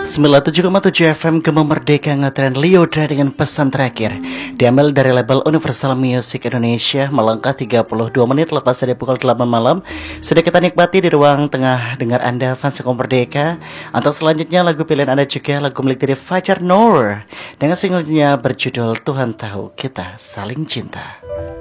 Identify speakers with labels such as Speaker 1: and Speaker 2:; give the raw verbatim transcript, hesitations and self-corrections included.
Speaker 1: sembilan puluh tujuh koma tujuh F M Gema Merdeka ngetren Liodra dengan pesan terakhir diambil dari label Universal Music Indonesia. Melangkah tiga puluh dua menit lepas dari pukul delapan malam, sudah kita nikmati di ruang tengah dengar Anda fans Gema Merdeka. Untuk selanjutnya lagu pilihan Anda juga lagu milik dari Fajar Nur dengan singlenya berjudul Tuhan Tahu Kita Saling Cinta.